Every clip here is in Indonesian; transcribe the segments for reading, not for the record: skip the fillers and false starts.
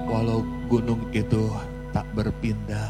Walau gunung itu tak berpindah,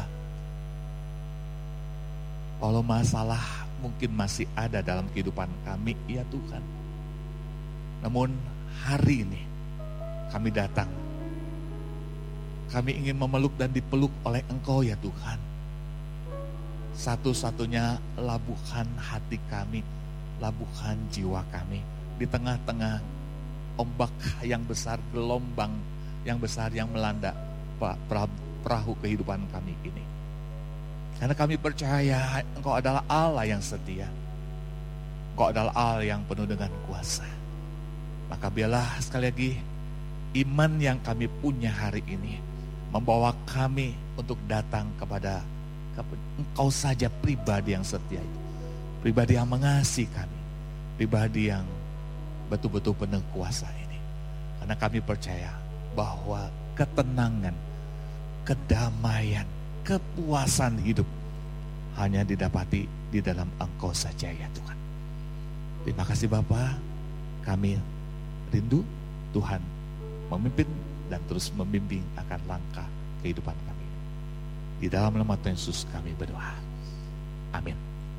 walau masalah mungkin masih ada dalam kehidupan kami, ya Tuhan. Namun hari ini kami datang. Kami ingin memeluk dan dipeluk oleh Engkau ya Tuhan. Satu-satunya labuhan hati kami, labuhan jiwa kami. Di tengah-tengah ombak yang besar, gelombang yang besar yang melanda perahu kehidupan kami ini. Karena kami percaya Engkau adalah Allah yang setia. Engkau adalah Allah yang penuh dengan kuasa. Maka biarlah sekali lagi iman yang kami punya hari ini membawa kami untuk datang kepada Engkau saja, pribadi yang setia itu. Pribadi yang mengasihi kami. Pribadi yang betul-betul penuh kuasa ini. Karena kami percaya bahwa ketenangan, kedamaian, kepuasan hidup hanya didapati di dalam Engkau saja ya Tuhan. Terima kasih Bapa, kami rindu Tuhan memimpin dan terus membimbing akan langkah kehidupan kami. Di dalam nama Tuhan Yesus kami berdoa. Amin.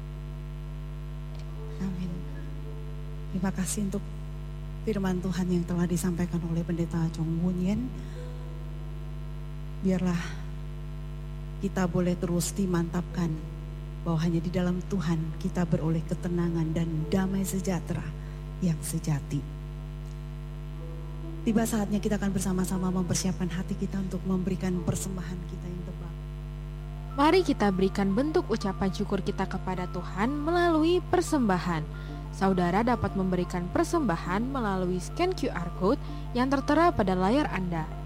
Amin. Terima kasih untuk firman Tuhan yang telah disampaikan oleh Pendeta Chong Woon Yen. Biarlah kita boleh terus dimantapkan bahwa hanya di dalam Tuhan kita beroleh ketenangan dan damai sejahtera yang sejati. Tiba saatnya kita akan bersama-sama mempersiapkan hati kita untuk memberikan persembahan kita yang tepat. Mari kita berikan bentuk ucapan syukur kita kepada Tuhan melalui persembahan. Saudara dapat memberikan persembahan melalui scan QR Code yang tertera pada layar Anda.